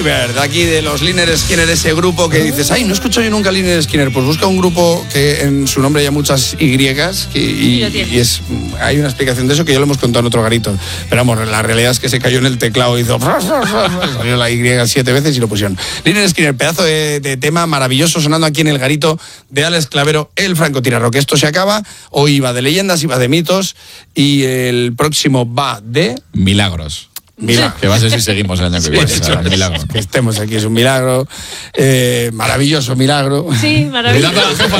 River, de aquí de los Lynyrd Skynyrd, ese grupo que dices, ay, no escucho yo nunca Lynyrd Skynyrd. Pues busca un grupo que en su nombre haya muchas Y y hay una explicación de eso que ya lo hemos contado en otro garito. Pero vamos, la realidad es que se cayó en el teclado y hizo salió la Y 7 veces y lo pusieron. Lynyrd Skynyrd, pedazo de tema maravilloso sonando aquí en el garito de Alex Clavero, el francotirador. Que esto se acaba, hoy va de leyendas, iba de mitos y el próximo va de... Milagros. Que va a ser si seguimos el año que viene. Milagro. Que estemos aquí es un milagro. Maravilloso milagro. Sí, maravilloso.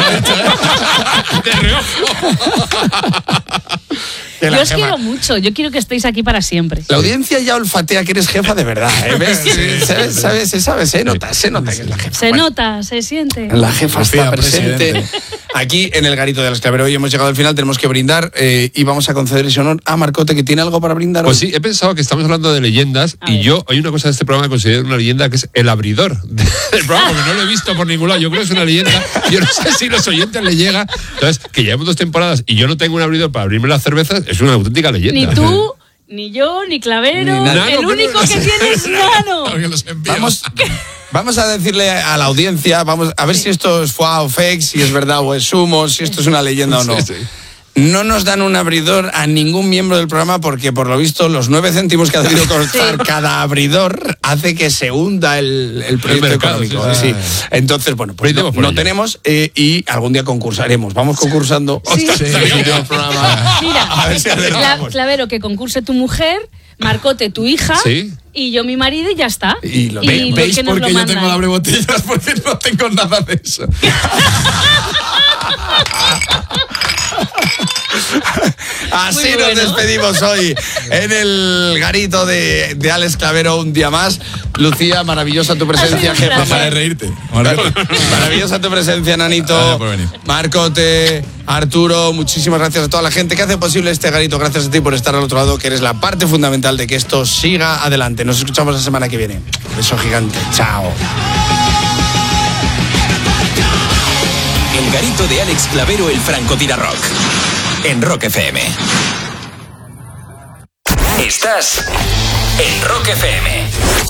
De reojo. Yo os quiero mucho, yo quiero que estéis aquí para siempre. La audiencia ya olfatea que eres jefa de verdad, ¿ves? Se sabe, se nota que es la jefa. Se nota, se siente. La jefa está presente aquí en el garito de Alex Clavero. Hoy hemos llegado al final, tenemos que brindar y vamos a conceder ese honor a Marcote, que tiene algo para brindar hoy. Pues sí, he pensado que estamos hablando de leyendas y yo, hay una cosa de este programa que considero una leyenda, que es el abridor del programa, porque no lo he visto por ningún lado. Yo creo que es una leyenda, yo no sé si los oyentes le llega. Entonces, que llevamos 2 temporadas y yo no tengo un abridor para abrirme las cervezas, es una auténtica leyenda. Ni tú, ni yo, ni Clavero. Ni el único que tiene es Nano. Vamos a decirle a la audiencia, vamos a ver si esto es foie o fake, si es verdad o es humo, si esto es una leyenda o no. Sí. No nos dan un abridor a ningún miembro del programa porque, por lo visto, los 9 céntimos que ha debido costar cada abridor hace que se hunda el proyecto económico. Sí. Entonces, bueno, pues no tenemos y algún día concursaremos. Vamos concursando. Sí. Programa. Mira, a ver si acertamos. Clavero, que concurse tu mujer, Marcote, tu hija, y yo mi marido y ya está. Y lo ¿Veis por qué yo tengo la abrebotellas? Porque no tengo nada de eso. Así nos despedimos hoy en el garito de Alex Clavero un día más. Lucía, maravillosa tu presencia, jefa. Para reírte. Maravillosa tu presencia, Nanito. Marcote, Arturo, muchísimas gracias a toda la gente que hace posible este garito. Gracias a ti por estar al otro lado, que eres la parte fundamental de que esto siga adelante. Nos escuchamos la semana que viene. Beso gigante. Chao. El garito de Alex Clavero, el francotirador. En Rock FM. Estás en Rock FM.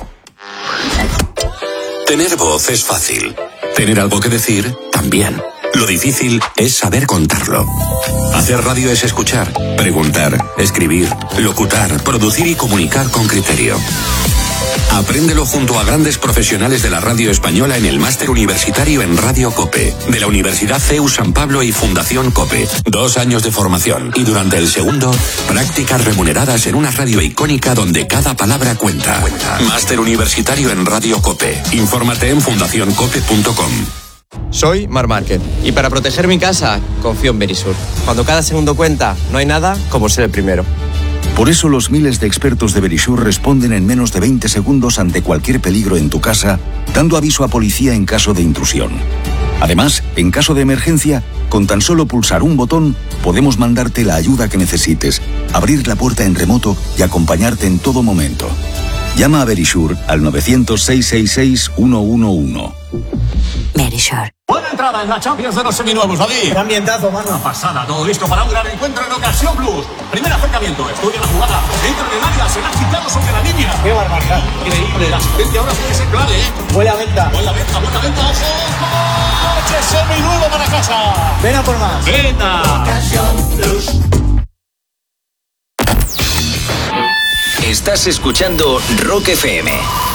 Tener voz es fácil. Tener algo que decir, también. Lo difícil es saber contarlo. Hacer radio es escuchar, preguntar, escribir, locutar, producir y comunicar con criterio. Apréndelo junto a grandes profesionales de la radio española en el máster universitario en Radio COPE, de la Universidad CEU San Pablo y Fundación COPE. 2 años de formación y durante el segundo, prácticas remuneradas en una radio icónica donde cada palabra cuenta. Máster universitario en Radio COPE. Infórmate en fundacioncope.com. Soy Marc Márquez y para proteger mi casa confío en Verisur. Cuando cada segundo cuenta, no hay nada como ser el primero. Por eso los miles de expertos de Verisur responden en menos de 20 segundos ante cualquier peligro en tu casa, dando aviso a policía en caso de intrusión. Además, en caso de emergencia, con tan solo pulsar un botón, podemos mandarte la ayuda que necesites, abrir la puerta en remoto y acompañarte en todo momento. Llama a Verisur al 900-666-111. Verisur. Buena entrada en la Champions de los seminuevos, David. Qué ambientazo, mano. Una pasada, todo listo para un gran encuentro en Ocasión Plus. Primer acercamiento, estudia la jugada. Entra en el área, será quitado sobre la línea. Qué barbaridad. Increíble, la asistencia ahora puede ser clave, ¿eh? Buena venta. Buena venta, ojo. Coche seminuevo para casa. Ven a por más. Venta. Ocasión Plus. Estás escuchando Rock FM.